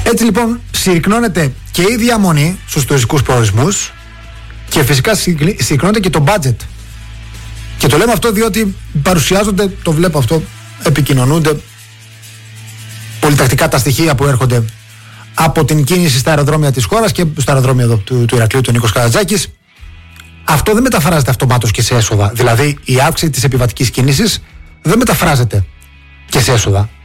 Έτσι λοιπόν συρρυκνώνεται και η διαμονή στους τουριστικούς προορισμούς και φυσικά συρρυκνώνεται και το budget. Και το λέμε αυτό διότι παρουσιάζονται, το βλέπω αυτό, επικοινωνούνται πολυτακτικά τα στοιχεία που έρχονται από την κίνηση στα αεροδρόμια της χώρας και στα αεροδρόμια εδώ του Ηρακλείου, του Νίκος Καρατζάκης. Αυτό δεν μεταφράζεται αυτομάτως και σε έσοδα. Δηλαδή η αύξηση της επιβατικής κίνησης δεν μεταφράζεται και σε έσοδα.